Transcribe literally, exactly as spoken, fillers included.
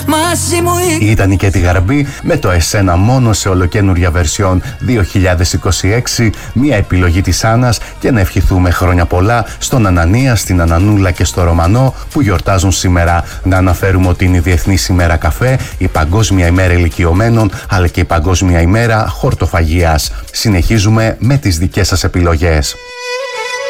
μαζί μου. Ήταν η Κέτι Γαρμπή με το «Εσένα μόνο» σε ολοκαίνουρια version δύο χιλιάδες είκοσι έξι, μια επιλογή της Άννας, και να ευχηθούμε χρόνια πολλά στον Ανανία, στην Ανανούλα και στο Ρωμανό που γιορτάζουν σήμερα. Να αναφέρουμε ότι είναι η Διεθνής ημέρα καφέ, η Παγκόσμια ημέρα ηλικιωμένων, αλλά και η Παγκόσμια ημέρα χορτοφαγίας. Συνεχίζουμε με τις δικές σας επιλογές.